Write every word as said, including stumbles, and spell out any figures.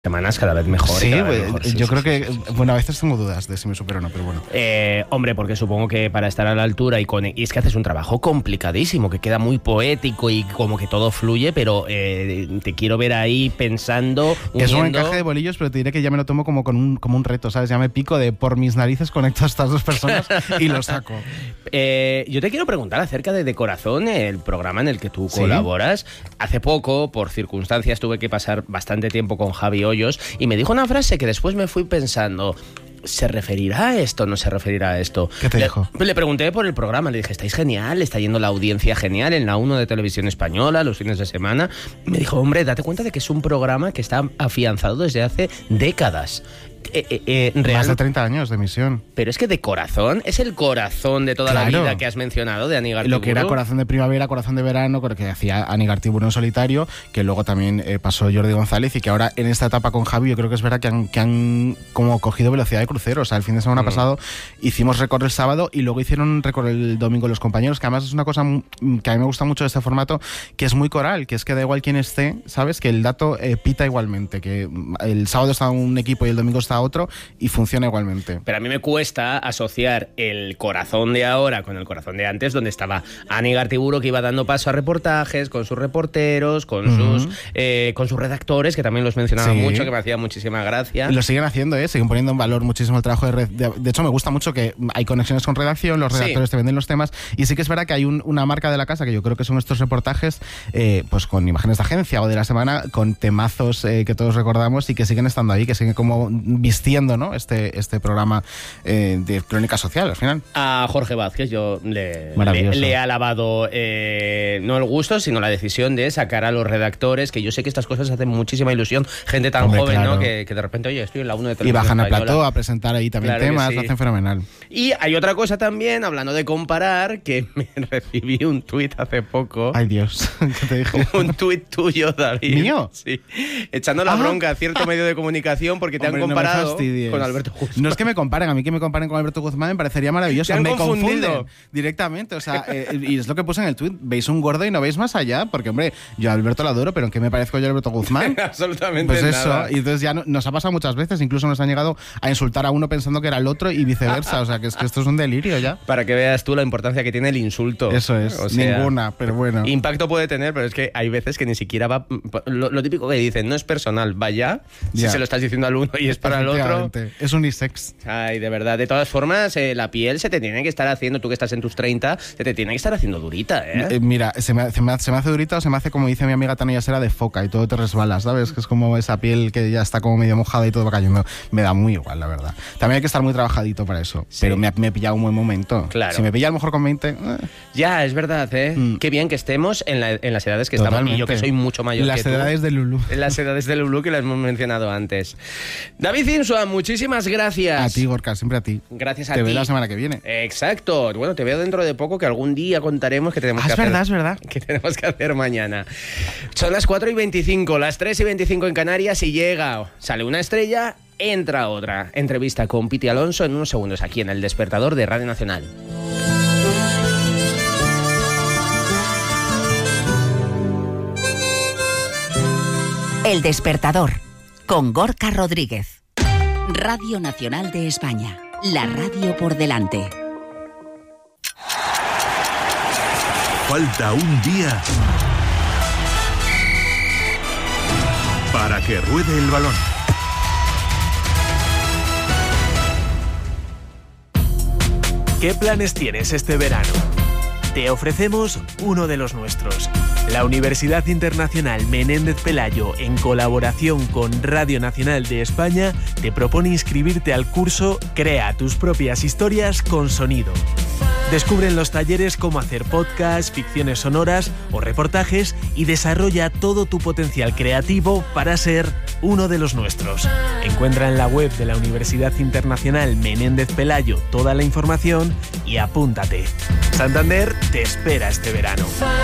semanas cada vez mejor. Sí, cada vez pues, mejor. Sí, yo sí, creo sí, que, sí, sí. bueno, a veces tengo dudas de si me supero o no, pero bueno. Eh, hombre, porque supongo que para estar a la altura y, con, y es que haces un trabajo complicadísimo, que queda muy poético y como que todo fluye, pero eh, te quiero ver ahí pensando, uniendo... Es un encaje de bolillos, pero te diré que ya me lo tomo como, con un, como un reto, ¿sabes? Ya me pico de por mis narices conecto a estas dos personas y lo saco. Eh, yo te quiero preguntar acerca de De Corazón, el programa en el que tú ¿Sí? colaboras. Hace poco, por circunstancias, tuve que pasar bastante tiempo con Javi Hoyos y me dijo una frase que después me fui pensando... ¿Se referirá a esto o no se referirá a esto? ¿Qué te le, dijo? Le pregunté por el programa, le dije, estáis genial, está yendo la audiencia genial en la uno de Televisión Española, los fines de semana. Me dijo, hombre, date cuenta de que es un programa que está afianzado desde hace décadas. Eh, eh, eh, real... Más de treinta años de emisión. Pero es que De Corazón es el corazón de toda Claro. la vida que has mencionado de Anígar Tiburu. Lo que era Corazón de Primavera, Corazón de Verano, que hacía Anígar Tiburu en solitario, que luego también eh, pasó Jordi González y que ahora en esta etapa con Javi yo creo que es verdad que han, que han como cogido velocidad de crucero. O sea, el fin de semana mm. pasado hicimos récord el sábado y luego hicieron récord el domingo los compañeros, que además es una cosa que a mí me gusta mucho de este formato, que es muy coral, que es que da igual quién esté, ¿sabes? Que el dato eh, pita igualmente, que el sábado está un equipo y el domingo está otro y funciona igualmente. Pero a mí me cuesta asociar el corazón de ahora con el corazón de antes, donde estaba Anígar Tiburu, que iba dando paso a reportajes con sus reporteros, con, uh-huh. sus, eh, con sus redactores, que también los mencionaba sí. mucho, que me hacía muchísima gracia. Y lo siguen haciendo, ¿eh? Siguen poniendo en valor muchísimo el trabajo de red. De, de hecho, me gusta mucho que hay conexiones con redacción, los redactores sí. te venden los temas, y sí que es verdad que hay un, una marca de la casa, que yo creo que son estos reportajes, eh, pues con imágenes de agencia o de la semana, con temazos eh, que todos recordamos y que siguen estando ahí, que siguen como vistiendo, ¿no? Este, este programa eh, de crónica social, al final. A Jorge Vázquez yo le, le, le he alabado eh, no el gusto, sino la decisión de sacar a los redactores, que yo sé que estas cosas hacen muchísima ilusión, gente tan Hombre, joven, claro. ¿no? Que, que de repente, oye, estoy en la uno de Televisión Y bajan Española. a plató a presentar ahí también claro temas, sí. lo hacen fenomenal. Y hay otra cosa también, hablando de comparar, que me recibí un tuit hace poco. Ay, Dios, ¿qué te dije? Un tuit tuyo, David. ¿Mío? Sí. Echando la ah. bronca a cierto medio de comunicación porque te Hombre, han comparado no con Alberto Guzmán. No es que me comparen, a mí que me comparen con Alberto Guzmán me parecería maravilloso. Te han me confundido. confunden directamente, o sea, eh, y es lo que puse en el tuit, veis un gordo y no veis más allá, porque hombre, yo a Alberto lo adoro, pero ¿en qué me parezco yo a Alberto Guzmán? Absolutamente Pues eso, nada. y entonces ya no, nos ha pasado muchas veces, incluso nos han llegado a insultar a uno pensando que era el otro y viceversa, o sea, que es que esto es un delirio ya. Para que veas tú la importancia que tiene el insulto. Eso es, o sea, ninguna, pero bueno. Impacto puede tener, pero es que hay veces que ni siquiera va... Lo, lo típico que dicen, no es personal, vaya, si ya. se lo estás diciendo al uno y es para el otro. Es unisex. Ay, de verdad. De todas formas, eh, la piel se te tiene que estar haciendo, tú que estás en tus treinta, se te tiene que estar haciendo durita, ¿eh? eh mira, se me, se, me, se me hace durita o se me hace, como dice mi amiga Tania Yasera, de foca y todo te resbalas, ¿sabes? Que es como esa piel que ya está como medio mojada y todo va cayendo. Me da muy igual, la verdad. También hay que estar muy trabajadito para eso. Sí. Pero me, me he pillado un buen momento. Claro. Si me pilla a lo mejor con veinte... Eh. Ya, es verdad, ¿eh? Mm. Qué bien que estemos en, la, en las edades que Totalmente. estamos. Y yo que soy mucho mayor las que tú. Las edades de Lulu. En las edades de Lulu que las hemos mencionado antes. David Insua, muchísimas gracias. A ti, Gorka, siempre a ti. Gracias a te ti. Te veo la semana que viene. Exacto. Bueno, te veo dentro de poco, que algún día contaremos que tenemos ah, que es hacer. Es verdad, es verdad. Que tenemos que hacer mañana. Son las cuatro y veinticinco, las tres y veinticinco en Canarias y llega, sale una estrella, entra otra. Entrevista con Piti Alonso en unos segundos aquí en El Despertador de Radio Nacional. El Despertador, con Gorka Rodríguez. Radio Nacional de España, la radio por delante. Falta un día para que ruede el balón. ¿Qué planes tienes este verano? Te ofrecemos uno de los nuestros. La Universidad Internacional Menéndez Pelayo, en colaboración con Radio Nacional de España, te propone inscribirte al curso Crea tus propias historias con sonido. Descubre en los talleres cómo hacer podcasts, ficciones sonoras o reportajes y desarrolla todo tu potencial creativo para ser uno de los nuestros. Encuentra en la web de la Universidad Internacional Menéndez Pelayo toda la información y apúntate. Santander te espera este verano.